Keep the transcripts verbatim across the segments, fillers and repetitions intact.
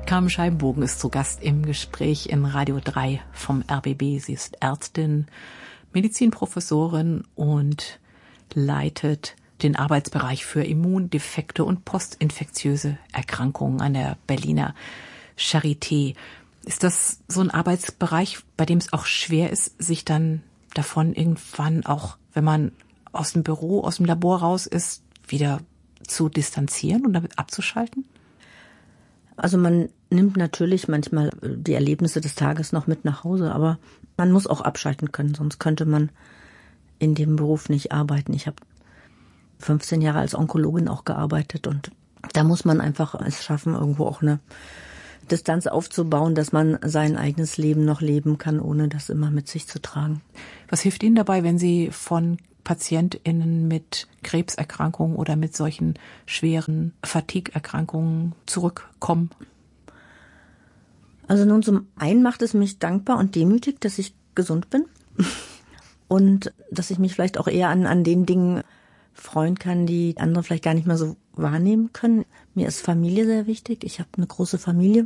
Carmen Scheibenbogen ist zu Gast im Gespräch in Radio drei vom R B B. Sie ist Ärztin, Medizinprofessorin und leitet den Arbeitsbereich für Immundefekte und postinfektiöse Erkrankungen an der Berliner Charité. Ist das so ein Arbeitsbereich, bei dem es auch schwer ist, sich dann davon irgendwann auch, wenn man aus dem Büro, aus dem Labor raus ist, wieder zu distanzieren und damit abzuschalten? Also man nimmt natürlich manchmal die Erlebnisse des Tages noch mit nach Hause, aber man muss auch abschalten können, sonst könnte man in dem Beruf nicht arbeiten. Ich habe fünfzehn Jahre als Onkologin auch gearbeitet und da muss man einfach es schaffen, irgendwo auch eine Distanz aufzubauen, dass man sein eigenes Leben noch leben kann, ohne das immer mit sich zu tragen. Was hilft Ihnen dabei, wenn Sie von PatientInnen mit Krebserkrankungen oder mit solchen schweren Fatigue-Erkrankungen zurückkommen? Also nun zum einen macht es mich dankbar und demütig, dass ich gesund bin und dass ich mich vielleicht auch eher an, an den Dingen freuen kann, die andere vielleicht gar nicht mehr so wahrnehmen können. Mir ist Familie sehr wichtig. Ich habe eine große Familie.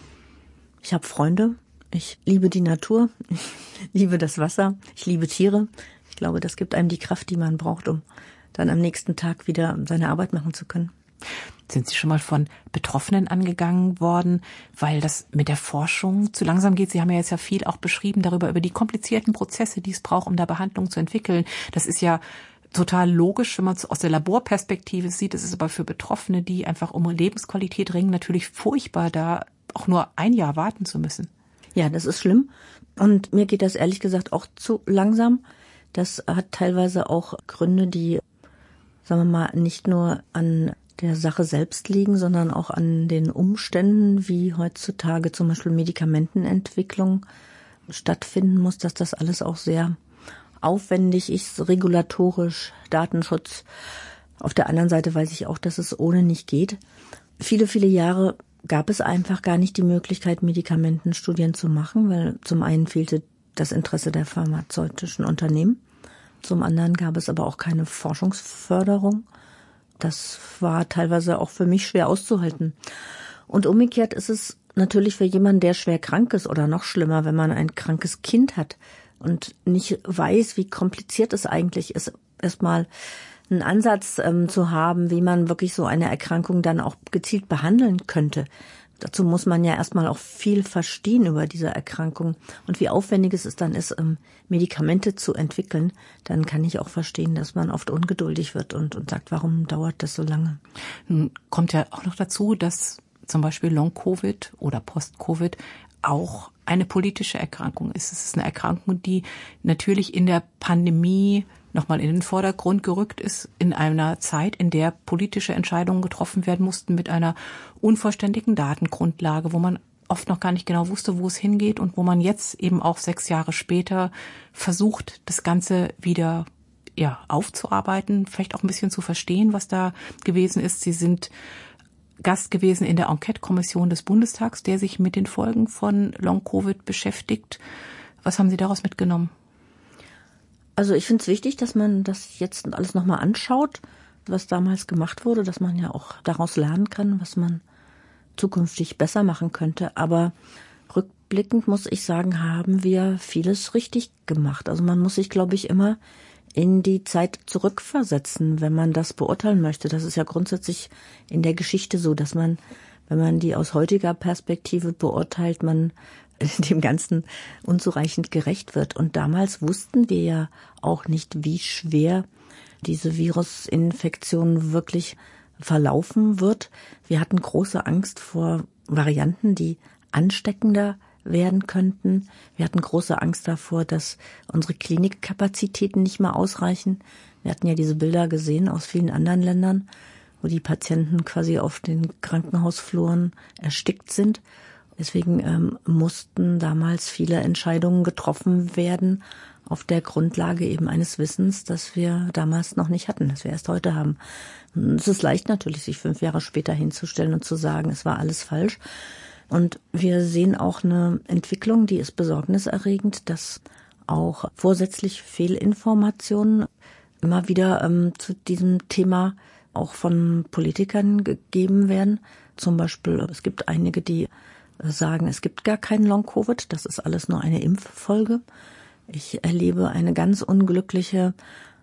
Ich habe Freunde. Ich liebe die Natur. Ich liebe das Wasser. Ich liebe Tiere. Ich glaube, das gibt einem die Kraft, die man braucht, um dann am nächsten Tag wieder seine Arbeit machen zu können. Sind Sie schon mal von Betroffenen angegangen worden, weil das mit der Forschung zu langsam geht? Sie haben ja jetzt ja viel auch beschrieben darüber, über die komplizierten Prozesse, die es braucht, um da Behandlung zu entwickeln. Das ist ja total logisch, wenn man es aus der Laborperspektive sieht. Es ist aber für Betroffene, die einfach um Lebensqualität ringen, natürlich furchtbar, da auch nur ein Jahr warten zu müssen. Ja, das ist schlimm. Und mir geht das ehrlich gesagt auch zu langsam. Das hat teilweise auch Gründe, die, sagen wir mal, nicht nur an der Sache selbst liegen, sondern auch an den Umständen, wie heutzutage zum Beispiel Medikamentenentwicklung stattfinden muss, dass das alles auch sehr aufwendig ist, regulatorisch, Datenschutz. Auf der anderen Seite weiß ich auch, dass es ohne nicht geht. Viele, viele Jahre gab es einfach gar nicht die Möglichkeit, Medikamentenstudien zu machen, weil zum einen fehlte das Interesse der pharmazeutischen Unternehmen. Zum anderen gab es aber auch keine Forschungsförderung. Das war teilweise auch für mich schwer auszuhalten. Und umgekehrt ist es natürlich für jemanden, der schwer krank ist oder noch schlimmer, wenn man ein krankes Kind hat und nicht weiß, wie kompliziert es eigentlich ist, erstmal einen Ansatz ähm, zu haben, wie man wirklich so eine Erkrankung dann auch gezielt behandeln könnte. Dazu muss man ja erstmal auch viel verstehen über diese Erkrankung und wie aufwendig es dann ist, ähm, Medikamente zu entwickeln. Dann kann ich auch verstehen, dass man oft ungeduldig wird und, und sagt, warum dauert das so lange? Nun kommt ja auch noch dazu, dass zum Beispiel Long-Covid oder Post-Covid auch eine politische Erkrankung ist. Es ist eine Erkrankung, die natürlich in der Pandemie nochmal in den Vordergrund gerückt ist, in einer Zeit, in der politische Entscheidungen getroffen werden mussten mit einer unvollständigen Datengrundlage, wo man oft noch gar nicht genau wusste, wo es hingeht und wo man jetzt eben auch sechs Jahre später versucht, das Ganze wieder ja aufzuarbeiten, vielleicht auch ein bisschen zu verstehen, was da gewesen ist. Sie sind Gast gewesen in der Enquete-Kommission des Bundestags, der sich mit den Folgen von Long-Covid beschäftigt. Was haben Sie daraus mitgenommen? Also ich finde es wichtig, dass man das jetzt alles nochmal anschaut, was damals gemacht wurde, dass man ja auch daraus lernen kann, was man zukünftig besser machen könnte. Aber rückblickend muss ich sagen, haben wir vieles richtig gemacht. Also man muss sich, glaube ich, immer in die Zeit zurückversetzen, wenn man das beurteilen möchte. Das ist ja grundsätzlich in der Geschichte so, dass man, wenn man die aus heutiger Perspektive beurteilt, man dem Ganzen unzureichend gerecht wird. Und damals wussten wir ja auch nicht, wie schwer diese Virusinfektion wirklich verlaufen wird. Wir hatten große Angst vor Varianten, die ansteckender werden könnten. Wir hatten große Angst davor, dass unsere Klinikkapazitäten nicht mehr ausreichen. Wir hatten ja diese Bilder gesehen aus vielen anderen Ländern, wo die Patienten quasi auf den Krankenhausfluren erstickt sind. Deswegen ähm, mussten damals viele Entscheidungen getroffen werden auf der Grundlage eben eines Wissens, das wir damals noch nicht hatten, das wir erst heute haben. Es ist leicht natürlich, sich fünf Jahre später hinzustellen und zu sagen, es war alles falsch. Und wir sehen auch eine Entwicklung, die ist besorgniserregend, dass auch vorsätzlich Fehlinformationen immer wieder ähm, zu diesem Thema auch von Politikern gegeben werden. Zum Beispiel, es gibt einige, die sagen, es gibt gar keinen Long-Covid, das ist alles nur eine Impffolge. Ich erlebe eine ganz unglückliche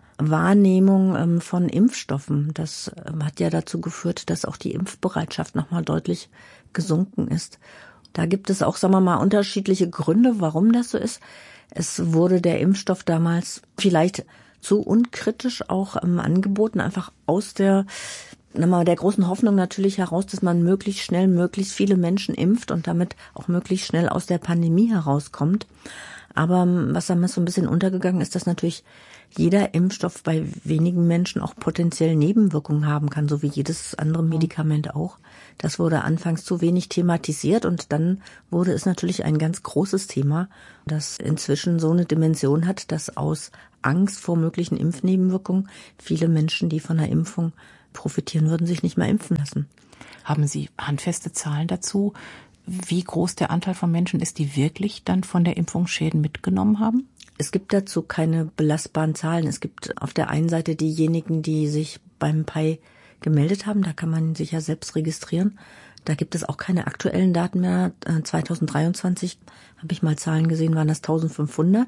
Wahrnehmung von Impfstoffen. Das hat ja dazu geführt, dass auch die Impfbereitschaft nochmal deutlich gesunken ist. Da gibt es auch, sagen wir mal, unterschiedliche Gründe, warum das so ist. Es wurde der Impfstoff damals vielleicht zu unkritisch auch ähm, angeboten, einfach aus der, mal, der großen Hoffnung natürlich heraus, dass man möglichst schnell möglichst viele Menschen impft und damit auch möglichst schnell aus der Pandemie herauskommt. Aber was damals so ein bisschen untergegangen ist, dass natürlich jeder Impfstoff bei wenigen Menschen auch potenziell Nebenwirkungen haben kann, so wie jedes andere Medikament auch. Das wurde anfangs zu wenig thematisiert und dann wurde es natürlich ein ganz großes Thema, das inzwischen so eine Dimension hat, dass aus Angst vor möglichen Impfnebenwirkungen viele Menschen, die von der Impfung profitieren würden, sich nicht mehr impfen lassen. Haben Sie handfeste Zahlen dazu, wie groß der Anteil von Menschen ist, die wirklich dann von der Impfung Schäden mitgenommen haben? Es gibt dazu keine belastbaren Zahlen. Es gibt auf der einen Seite diejenigen, die sich beim P E I gemeldet haben. Da kann man sich ja selbst registrieren. Da gibt es auch keine aktuellen Daten mehr. zweitausenddreiundzwanzig habe ich mal Zahlen gesehen, waren das eintausendfünfhundert.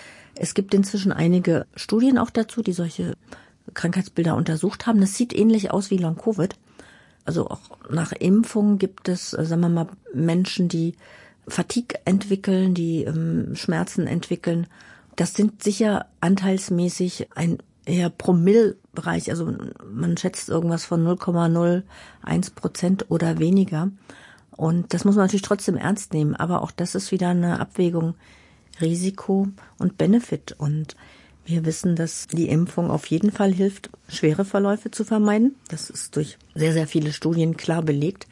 Es gibt inzwischen einige Studien auch dazu, die solche Krankheitsbilder untersucht haben. Das sieht ähnlich aus wie Long-Covid. Also auch nach Impfung gibt es, sagen wir mal, Menschen, die Fatigue entwickeln, die ähm, Schmerzen entwickeln. Das sind sicher anteilsmäßig ein eher Promillebereich. Also man schätzt irgendwas von null Komma null eins Prozent oder weniger. Und das muss man natürlich trotzdem ernst nehmen. Aber auch das ist wieder eine Abwägung Risiko und Benefit. Und wir wissen, dass die Impfung auf jeden Fall hilft, schwere Verläufe zu vermeiden. Das ist durch sehr, sehr viele Studien klar belegt.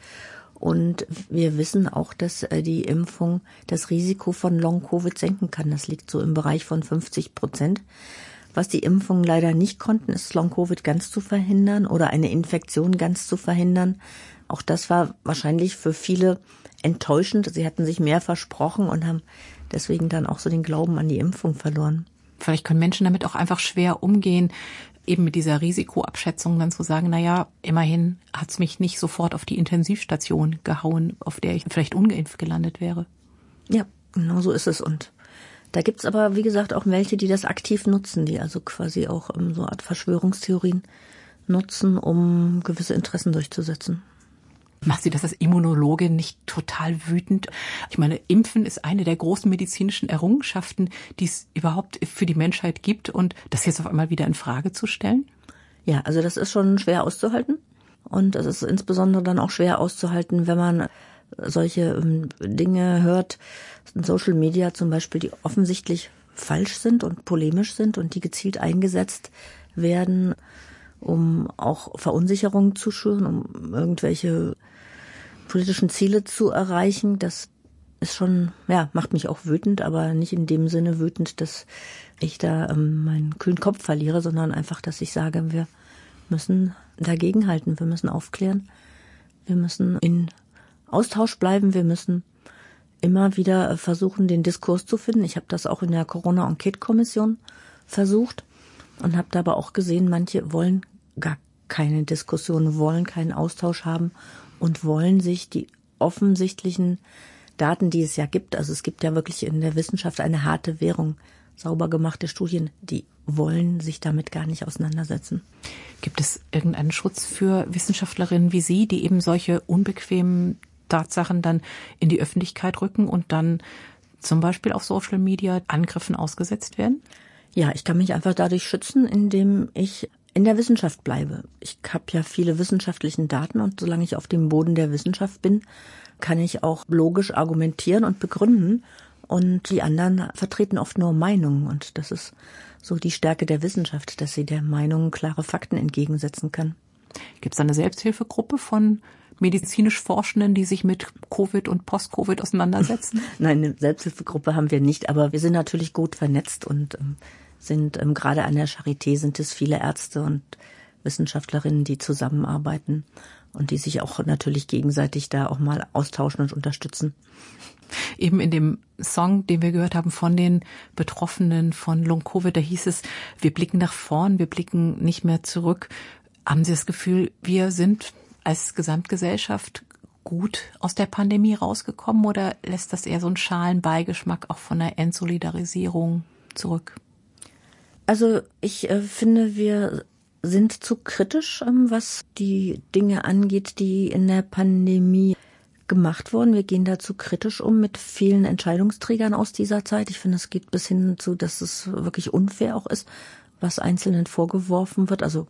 Und wir wissen auch, dass die Impfung das Risiko von Long-Covid senken kann. Das liegt so im Bereich von fünfzig Prozent. Was die Impfungen leider nicht konnten, ist Long-Covid ganz zu verhindern oder eine Infektion ganz zu verhindern. Auch das war wahrscheinlich für viele enttäuschend. Sie hatten sich mehr versprochen und haben deswegen dann auch so den Glauben an die Impfung verloren. Vielleicht können Menschen damit auch einfach schwer umgehen, eben mit dieser Risikoabschätzung dann zu sagen, na ja, immerhin hat's mich nicht sofort auf die Intensivstation gehauen, auf der ich vielleicht ungeimpft gelandet wäre. Ja, genau so ist es. Und da gibt's aber, wie gesagt, auch welche, die das aktiv nutzen, die also quasi auch um, so eine Art Verschwörungstheorien nutzen, um gewisse Interessen durchzusetzen. Macht Sie das als Immunologin nicht total wütend? Ich meine, Impfen ist eine der großen medizinischen Errungenschaften, die es überhaupt für die Menschheit gibt. Und das jetzt auf einmal wieder in Frage zu stellen? Ja, also das ist schon schwer auszuhalten. Und es ist insbesondere dann auch schwer auszuhalten, wenn man solche ähm, Dinge hört, in Social Media zum Beispiel, die offensichtlich falsch sind und polemisch sind und die gezielt eingesetzt werden, um auch Verunsicherung zu schüren, um irgendwelche politischen Ziele zu erreichen. Das ist schon, ja, macht mich auch wütend, aber nicht in dem Sinne wütend, dass ich da ähm, meinen kühlen Kopf verliere, sondern einfach, dass ich sage, wir müssen dagegenhalten, wir müssen aufklären, wir müssen in Austausch bleiben, wir müssen immer wieder versuchen, den Diskurs zu finden. Ich habe das auch in der Corona-Enquete-Kommission versucht und habe dabei auch gesehen, manche wollen gar keine Diskussion, wollen keinen Austausch haben und wollen sich die offensichtlichen Daten, die es ja gibt, also es gibt ja wirklich in der Wissenschaft eine harte Währung, sauber gemachte Studien, die wollen sich damit gar nicht auseinandersetzen. Gibt es irgendeinen Schutz für Wissenschaftlerinnen wie Sie, die eben solche unbequemen Tatsachen dann in die Öffentlichkeit rücken und dann zum Beispiel auf Social Media Angriffen ausgesetzt werden? Ja, ich kann mich einfach dadurch schützen, indem ich in der Wissenschaft bleibe. Ich habe ja viele wissenschaftliche Daten und solange ich auf dem Boden der Wissenschaft bin, kann ich auch logisch argumentieren und begründen. Und die anderen vertreten oft nur Meinungen. Und das ist so die Stärke der Wissenschaft, dass sie der Meinung klare Fakten entgegensetzen kann. Gibt es eine Selbsthilfegruppe von medizinisch Forschenden, die sich mit Covid und Post-Covid auseinandersetzen? Nein, eine Selbsthilfegruppe haben wir nicht, aber wir sind natürlich gut vernetzt und ähm, sind ähm, gerade an der Charité sind es viele Ärzte und Wissenschaftlerinnen, die zusammenarbeiten und die sich auch natürlich gegenseitig da auch mal austauschen und unterstützen. Eben in dem Song, den wir gehört haben von den Betroffenen von Long-Covid, da hieß es, wir blicken nach vorn, wir blicken nicht mehr zurück. Haben Sie das Gefühl, wir sind als Gesamtgesellschaft gut aus der Pandemie rausgekommen oder lässt das eher so einen schalen Beigeschmack auch von der Entsolidarisierung zurück? Also ich äh, finde, wir sind zu kritisch, ähm, was die Dinge angeht, die in der Pandemie gemacht wurden. Wir gehen da zu kritisch um mit vielen Entscheidungsträgern aus dieser Zeit. Ich finde, es geht bis hin zu, dass es wirklich unfair auch ist, was Einzelnen vorgeworfen wird. Also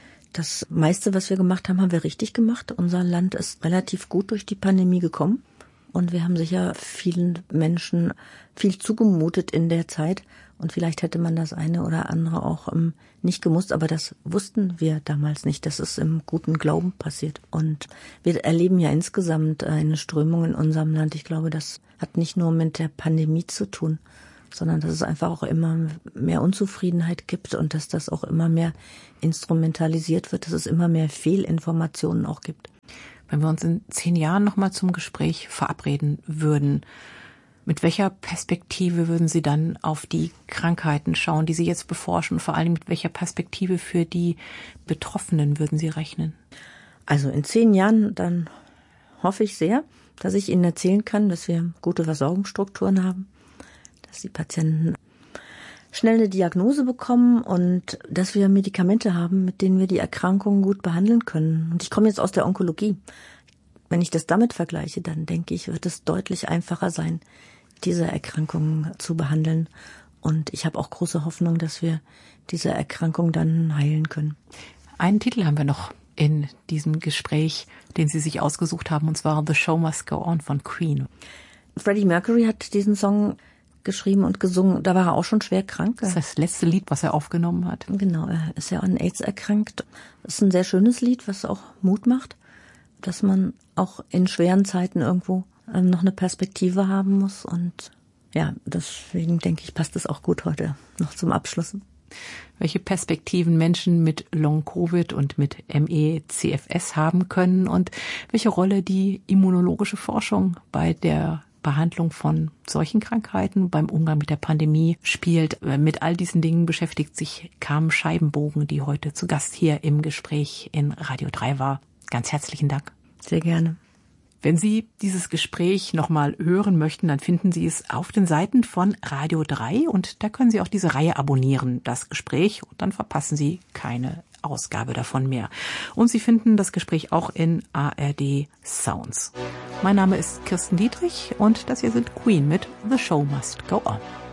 das meiste, was wir gemacht haben, haben wir richtig gemacht. Unser Land ist relativ gut durch die Pandemie gekommen. Und wir haben sicher vielen Menschen viel zugemutet in der Zeit. Und vielleicht hätte man das eine oder andere auch ähm, nicht gemusst. Aber das wussten wir damals nicht. Das ist im guten Glauben passiert. Und wir erleben ja insgesamt eine Strömung in unserem Land. Ich glaube, das hat nicht nur mit der Pandemie zu tun, sondern dass es einfach auch immer mehr Unzufriedenheit gibt und dass das auch immer mehr instrumentalisiert wird, dass es immer mehr Fehlinformationen auch gibt. Wenn wir uns in zehn Jahren nochmal zum Gespräch verabreden würden, mit welcher Perspektive würden Sie dann auf die Krankheiten schauen, die Sie jetzt beforschen? Und vor allem mit welcher Perspektive für die Betroffenen würden Sie rechnen? Also in zehn Jahren, dann hoffe ich sehr, dass ich Ihnen erzählen kann, dass wir gute Versorgungsstrukturen haben, dass die Patienten schnell eine Diagnose bekommen und dass wir Medikamente haben, mit denen wir die Erkrankungen gut behandeln können. Und ich komme jetzt aus der Onkologie. Wenn ich das damit vergleiche, dann denke ich, wird es deutlich einfacher sein, diese Erkrankungen zu behandeln. Und ich habe auch große Hoffnung, dass wir diese Erkrankung dann heilen können. Einen Titel haben wir noch in diesem Gespräch, den Sie sich ausgesucht haben, und zwar The Show Must Go On von Queen. Freddie Mercury hat diesen Song geschrieben und gesungen. Da war er auch schon schwer krank. Das ist das letzte Lied, was er aufgenommen hat. Genau, er ist ja an AIDS erkrankt. Das ist ein sehr schönes Lied, was auch Mut macht, dass man auch in schweren Zeiten irgendwo noch eine Perspektive haben muss. Und ja, deswegen denke ich, passt es auch gut heute noch zum Abschluss. Welche Perspektiven Menschen mit Long-Covid und mit M E C F S haben können und welche Rolle die immunologische Forschung bei der Behandlung von solchen Krankheiten, beim Umgang mit der Pandemie spielt. Mit all diesen Dingen beschäftigt sich Carmen Scheibenbogen, die heute zu Gast hier im Gespräch in Radio drei war. Ganz herzlichen Dank. Sehr gerne. Wenn Sie dieses Gespräch nochmal hören möchten, dann finden Sie es auf den Seiten von Radio drei und da können Sie auch diese Reihe abonnieren, das Gespräch, und dann verpassen Sie keine Ausgabe davon mehr. Und Sie finden das Gespräch auch in A R D Sounds. Mein Name ist Kirsten Dietrich und das hier sind Queen mit The Show Must Go On.